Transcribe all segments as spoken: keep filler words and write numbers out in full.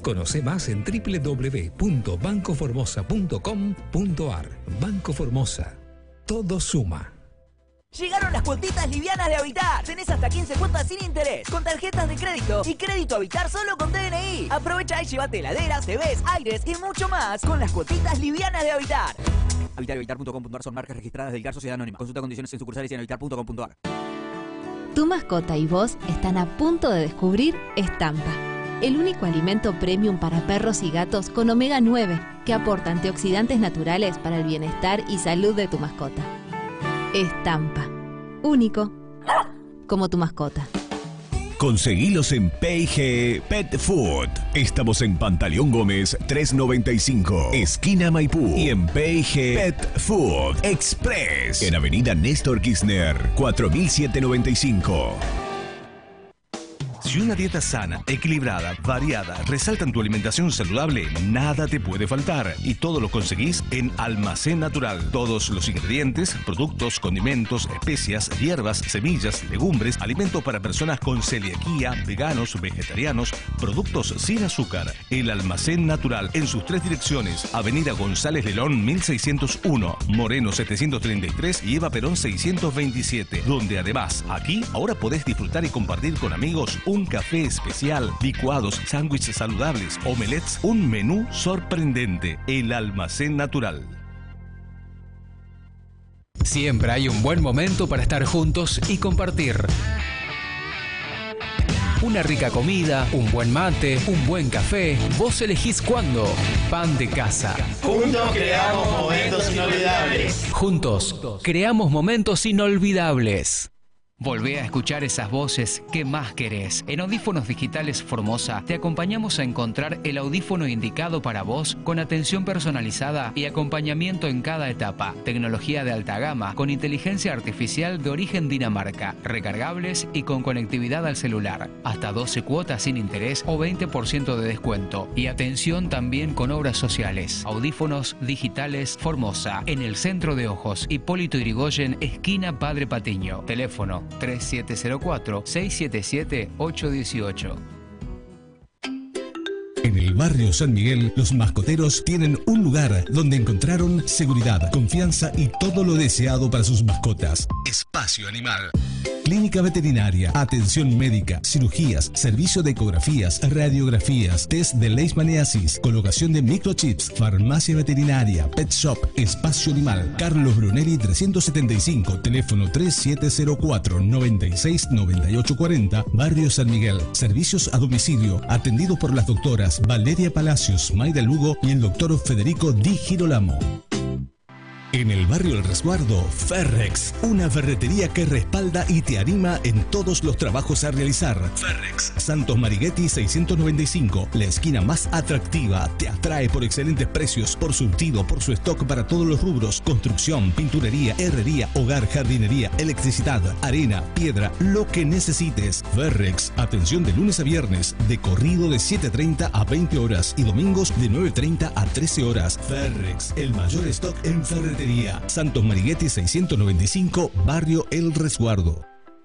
Conoce más en doble u doble u doble u punto banco formosa punto com punto ar. Banco Formosa. Todo suma. Llegaron las cuotitas livianas de Habitar. Tenés hasta quince cuotas sin interés, con tarjetas de crédito y crédito Habitar solo con D N I. Aprovecha y llévate heladeras, T Vs, aires y mucho más con las cuotitas livianas de Habitar. Habitar y habitar punto com punto ar son marcas registradas del GAR Sociedad Anónima. Consulta condiciones en sucursales y en habitar punto com punto ar. Tu mascota y vos están a punto de descubrir Estampa, el único alimento premium para perros y gatos con omega nueve que aporta antioxidantes naturales para el bienestar y salud de tu mascota. Estampa, único como tu mascota. Conseguilos en P y G Pet Food. Estamos en Pantaleón Gómez trescientos noventa y cinco, esquina Maipú. Y en P y G Pet Food Express, en avenida Néstor Kirchner, cuatro mil setecientos noventa y cinco. Si una dieta sana, equilibrada, variada, resalta en tu alimentación saludable, nada te puede faltar. Y todo lo conseguís en Almacén Natural. Todos los ingredientes, productos, condimentos, especias, hierbas, semillas, legumbres, alimentos para personas con celiaquía, veganos, vegetarianos, productos sin azúcar. El Almacén Natural en sus tres direcciones. Avenida González Lelón mil seiscientos uno, Moreno setecientos treinta y tres y Eva Perón seiscientos veintisiete. Donde además, aquí, ahora podés disfrutar y compartir con amigos un café especial, licuados, sándwiches saludables, omelets, un menú sorprendente. El Almacén Natural. Siempre hay un buen momento para estar juntos y compartir. Una rica comida, un buen mate, un buen café. Vos elegís cuándo. Pan de casa. Juntos creamos momentos inolvidables. Juntos creamos momentos inolvidables. Volvé a escuchar esas voces que más querés. En Audífonos Digitales Formosa te acompañamos a encontrar el audífono indicado para vos con atención personalizada y acompañamiento en cada etapa. Tecnología de alta gama con inteligencia artificial de origen Dinamarca, recargables y con conectividad al celular. Hasta doce cuotas sin interés o veinte por ciento de descuento. Y atención también con obras sociales. Audífonos Digitales Formosa, en el centro de Ojos, Hipólito Yrigoyen, esquina Padre Patiño. Teléfono tres siete cero cuatro, seis siete siete, ocho uno ocho. En el barrio San Miguel, los mascoteros tienen un lugar donde encontraron seguridad, confianza y todo lo deseado para sus mascotas. Espacio Animal. Clínica veterinaria, atención médica, cirugías, servicio de ecografías, radiografías, test de leishmaniasis, colocación de microchips, farmacia veterinaria, pet shop, espacio animal. Carlos Brunelli trescientos setenta y cinco, teléfono tres siete cero cuatro, noventa y seis, noventa y ocho cuarenta, barrio San Miguel. Servicios a domicilio, atendido por las doctoras Valeria Palacios, Mayda Lugo y el doctor Federico Di Girolamo. En el barrio El Resguardo, Ferrex, una ferretería que respalda y te anima en todos los trabajos a realizar. Ferrex, Santos Marighetti seiscientos noventa y cinco, la esquina más atractiva, te atrae por excelentes precios, por surtido, por su stock para todos los rubros, construcción, pinturería, herrería, hogar, jardinería, electricidad, arena, piedra, lo que necesites. Ferrex, atención de lunes a viernes, de corrido de siete treinta a veinte horas y domingos de nueve treinta a trece horas. Ferrex, el mayor stock en ferretería. Santos Marighetti seiscientos noventa y cinco, barrio El Resguardo.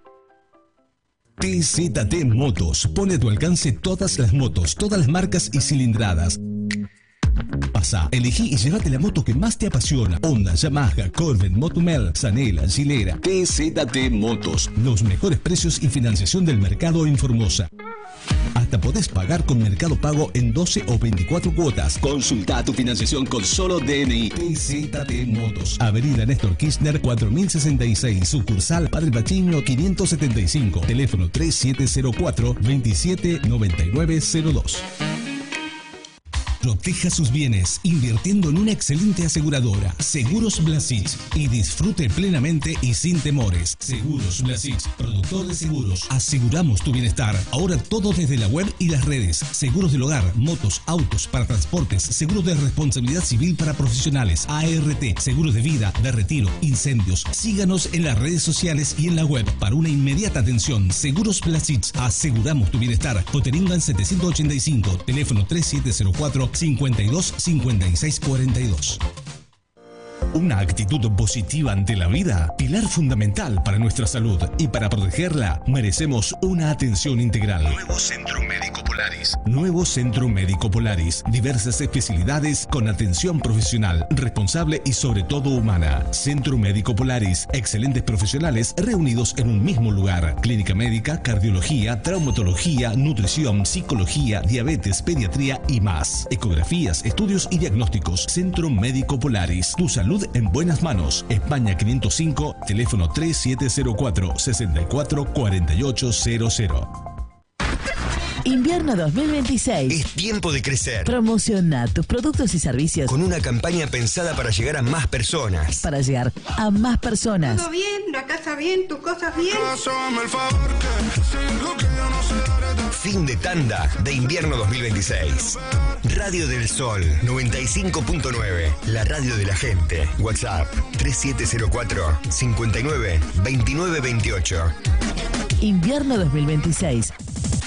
T Z T Motos pone a tu alcance todas las motos, todas las marcas y cilindradas. Pasa, elegí y llévate la moto que más te apasiona. Honda, Yamaha, Corvette, Motumel, Zanela, Gilera. T Z T Motos, los mejores precios y financiación del mercado en Formosa. Hasta podés pagar con Mercado Pago en doce o veinticuatro cuotas. Consulta tu financiación con solo D N I. T Z T Motos, Avenida Néstor Kirchner cuatro mil sesenta y seis, sucursal Padre Patiño quinientos setenta y cinco, teléfono tres siete cero cuatro, veintisiete noventa y nueve cero dos. Proteja sus bienes invirtiendo en una excelente aseguradora, Seguros Blasic, y disfrute plenamente y sin temores. Seguros Blasic, productor de seguros. Aseguramos tu bienestar. Ahora todo desde la web y las redes. Seguros del hogar, motos, autos para transportes, seguros de responsabilidad civil para profesionales, A R T, seguros de vida, de retiro, incendios. Síganos en las redes sociales y en la web para una inmediata atención. Seguros Blasic, aseguramos tu bienestar. Poteringan setecientos ochenta y cinco, teléfono tres siete cero cuatro, cincuenta y dos, cincuenta y seis cuarenta y dos. Una actitud positiva ante la vida, pilar fundamental para nuestra salud, y para protegerla merecemos una atención integral. Nuevo Centro Médico Polaris. Nuevo Centro Médico Polaris. Diversas especialidades con atención profesional, responsable y sobre todo humana. Centro Médico Polaris. Excelentes profesionales reunidos en un mismo lugar. Clínica médica, cardiología, traumatología, nutrición, psicología, diabetes, pediatría y más. Ecografías, estudios y diagnósticos. Centro Médico Polaris. Tu salud en buenas manos. España quinientos cinco, teléfono tres siete cero cuatro, seis cuatro cuatro ocho cero cero. Invierno dos mil veintiséis. Es tiempo de crecer. Promociona tus productos y servicios con una campaña pensada para llegar a más personas. Para llegar a más personas. Todo bien, la casa bien, tus cosas bien. Fin de tanda de invierno dos mil veintiséis. Radio del Sol noventa y cinco punto nueve. La radio de la gente. WhatsApp tres siete cero cuatro, cinco nueve, dos nueve dos ocho. Invierno dos mil veintiséis.